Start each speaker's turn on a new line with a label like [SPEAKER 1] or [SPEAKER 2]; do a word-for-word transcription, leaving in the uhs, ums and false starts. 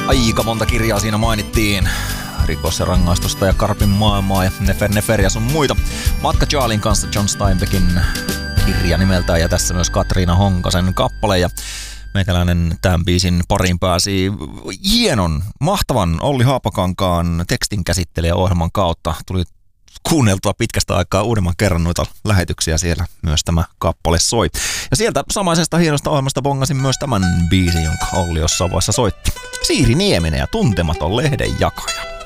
[SPEAKER 1] Aika monta kirjaa siinä mainittiin. Rikos ja rangaistusta ja Karpin maailmaa ja Nefer Nefer ja sun muita. Matka Charlien kanssa John Steinbeckin kirja nimeltään ja tässä myös Katriina Honkasen kappale. Ja meikäläinen tämän biisin pariin pääsi hienon, mahtavan Olli Haapakankaan tekstin käsittelijä ohjelman kautta. Tuli kuunneltua pitkästä aikaa uudemman kerran noita lähetyksiä, siellä myös tämä kappale soi. Ja sieltä samaisesta hienosta ohjelmasta bongasin myös tämän biisin, jonka Olli jossain vaiheessa soitti. Siiri Nieminen ja Tuntematon lehden jakaja.